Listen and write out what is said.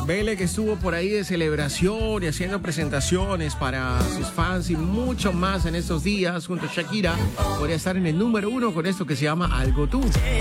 Vele que estuvo por ahí de celebración y haciendo presentaciones para sus fans y mucho más en estos días junto a Shakira. Podría estar en el número 1 con esto que se llama Algo Tú.